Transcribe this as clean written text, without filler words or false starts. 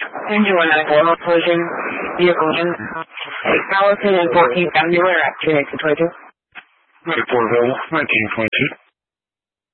Engine 194, collision, vehicle in Allison and 14th Avenue, we're at 21922. 94 available, 1922.